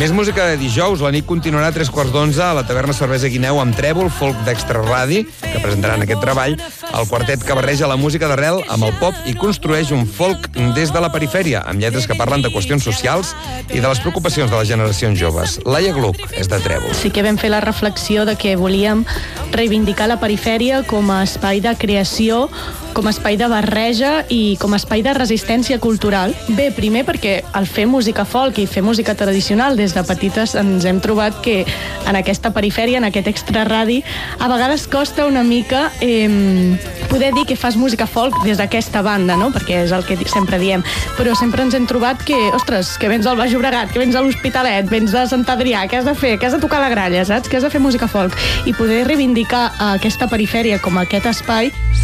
Més música de dijous. La nit continuarà a 11:45 a la taverna Cervesa Guineu amb Trèvol, folk d'Extra Radi, que presentaran aquest treball. El quartet que barreja la música d'arrel amb el pop i construeix un folk des de la perifèria, amb lletres que parlen de qüestions socials i de les preocupacions de les generacions joves. Laia Gluck és de Trèvol. Sí que vam fer la reflexió de que volíem reivindicar la perifèria com a espai de creació, com a espai de barreja i com a espai de resistència cultural. Bé, primer perquè al fer música folk i fer música tradicional des de petites ens hem trobat que en aquesta perifèria, en aquest extra radi, a vegades costa una mica poder dir que fas música folk des d'aquesta banda, no? Perquè és el que sempre diem. Però sempre ens hem trobat que, ostres, que vens al Baix Llobregat, que vens a l'Hospitalet, vens de Sant Adrià, què has de fer? Què has de tocar la gralla, saps? Que has de fer música folk. I poder reivindicar aquesta perifèria com aquest espai